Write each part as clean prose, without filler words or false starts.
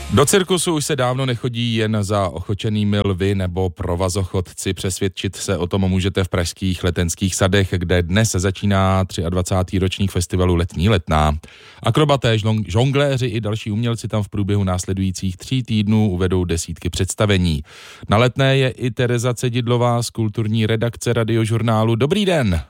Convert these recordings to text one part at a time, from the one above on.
Do cirkusu už se dávno nechodí jen za ochočenými lvy nebo provazochodci. Přesvědčit se o tom můžete v pražských Letenských sadech, kde dnes začíná 23. ročník festivalu Letní Letná. Akrobaté, žongléři i další umělci tam v průběhu následujících 3 týdnů uvedou desítky představení. Na Letné je i Tereza Cedidlová z kulturní redakce Radiožurnálu. Dobrý den.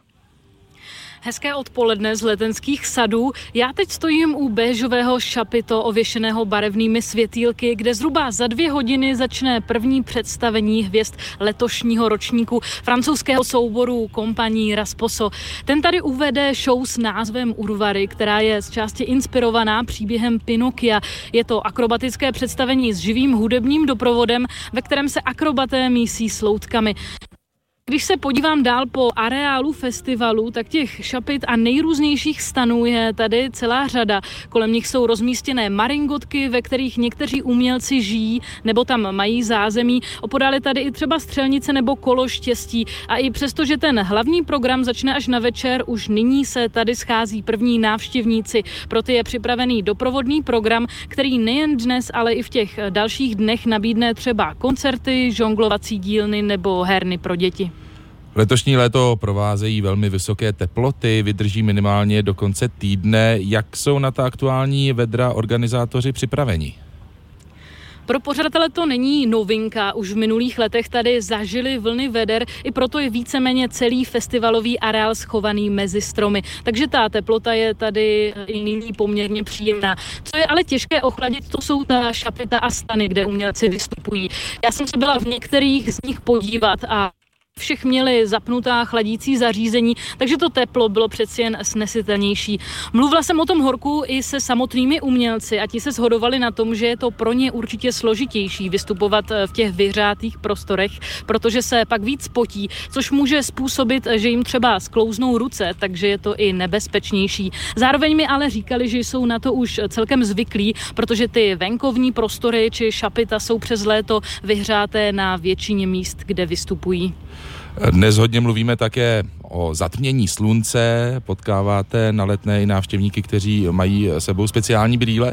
Hezké odpoledne z Letenských sadů. Já teď stojím u béžového šapito ověšeného barevnými světýlky, kde zhruba za 2 hodiny začne první představení hvězd letošního ročníku francouzského souboru Compagnie Rasposo. Ten tady uvede show s názvem Urvary, která je z části inspirovaná příběhem Pinokia. Je to akrobatické představení s živým hudebním doprovodem, ve kterém se akrobaté mísí s loutkami. Když se podívám dál po areálu festivalu, tak těch šapit a nejrůznějších stanů je tady celá řada. Kolem nich jsou rozmístěné maringotky, ve kterých někteří umělci žijí nebo tam mají zázemí. Opodál je tady i třeba střelnice nebo kolo štěstí. A i přesto, že ten hlavní program začne až na večer, už nyní se tady schází první návštěvníci. Pro ty je připravený doprovodný program, který nejen dnes, ale i v těch dalších dnech nabídne třeba koncerty, žonglovací dílny nebo herny pro děti. Letošní léto provázejí velmi vysoké teploty, vydrží minimálně do konce týdne. Jak jsou na ta aktuální vedra organizátoři připraveni? Pro pořadatele to není novinka, už v minulých letech tady zažili vlny veder, i proto je víceméně celý festivalový areál schovaný mezi stromy. Takže ta teplota je tady i nyní poměrně příjemná. Co je ale těžké ochladit, to jsou ta šapita a stany, kde umělci vystupují. Já jsem se byla v některých z nich podívat a všech měli zapnutá chladící zařízení, takže to teplo bylo přeci jen snesitelnější. Mluvila jsem o tom horku i se samotnými umělci a ti se shodovali na tom, že je to pro ně určitě složitější vystupovat v těch vyhřátých prostorech, protože se pak víc potí, což může způsobit, že jim třeba sklouznou ruce, takže je to i nebezpečnější. Zároveň mi ale říkali, že jsou na to už celkem zvyklí, protože ty venkovní prostory či šapita jsou přes léto vyhřáté na většině míst, kde vystupují. Dnes hodně mluvíme také o zatmění slunce. Potkáváte na Letné i návštěvníky, kteří mají sebou speciální brýle?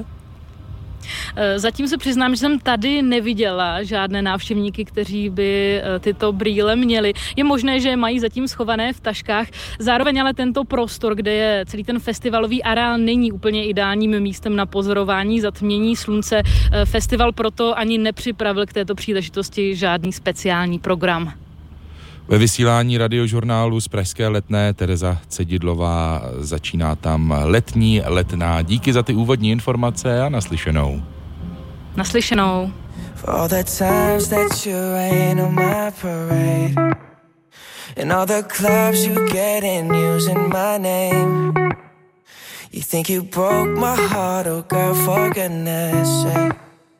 Zatím se přiznám, že jsem tady neviděla žádné návštěvníky, kteří by tyto brýle měli. Je možné, že mají zatím schované v taškách. Zároveň ale tento prostor, kde je celý ten festivalový areál, není úplně ideálním místem na pozorování zatmění slunce. Festival proto ani nepřipravil k této příležitosti žádný speciální program. Ve vysílání Radiožurnálu z pražské Letné Tereza Cedidlová, začíná tam Letní Letná. Díky za ty úvodní informace a naslyšenou. Naslyšenou. For all the times that you rain on my parade and all the clubs you get in using my name. You think you broke my heart, oh girl, for goodness sake.